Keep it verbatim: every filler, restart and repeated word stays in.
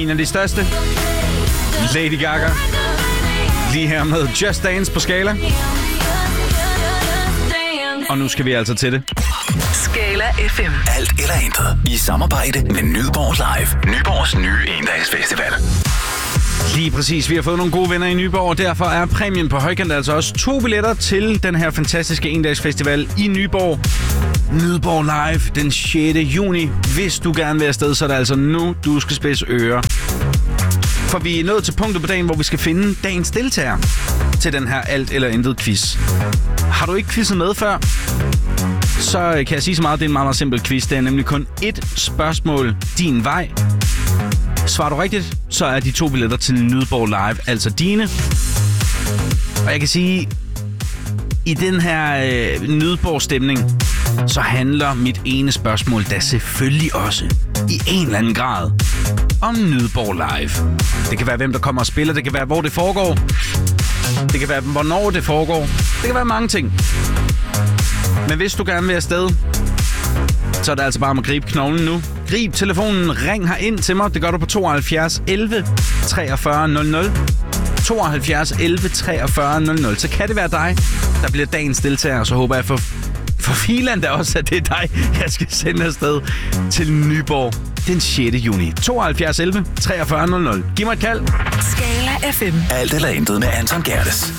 en af de største. Lady Gaga. Lige her med Just Dance på Skala. Og nu skal vi altså til det. Skala F M. Alt eller intet. I samarbejde med Nyborg Live. Nyborgs nye endagsfestival. Lige præcis. Vi har fået nogle gode venner i Nyborg, og derfor er præmien på højkant altså også to billetter til den her fantastiske endagsfestival i Nyborg. Nyborg Live den sjette juni. Hvis du gerne vil afsted, så er det altså nu, du skal spidse ører. For vi er nået til punktet på dagen, hvor vi skal finde dagens deltager til den her alt eller intet quiz. Har du ikke quizzet med før, så kan jeg sige så meget, det er en meget, meget simpel quiz. Det er nemlig kun ét spørgsmål din vej. Svarer du rigtigt, så er de to billetter til Nyborg Live altså dine. Og jeg kan sige, i den her øh, Nyborg-stemning, så handler mit ene spørgsmål da selvfølgelig også i en eller anden grad om Nyborg Live. Det kan være, hvem der kommer og spiller. Det kan være, hvor det foregår. Det kan være, hvornår det foregår. Det kan være mange ting. Men hvis du gerne vil afsted, så er det altså bare om at gribe knoglen nu. Grib telefonen, ring her ind til mig. Det gør du på tooghalvfjerds elleve treogfyrre nul nul. tooghalvfjerds elleve treogfyrre nul nul. Så kan det være dig, der bliver dagens deltager. Og så håber jeg for, for filan da også, at det er dig, jeg skal sende afsted til Nyborg den sjette juni. tooghalvfjerds elleve treogfyrre nul nul. Giv mig et kald. Skala F M. Alt eller intet med Anton Gerdes.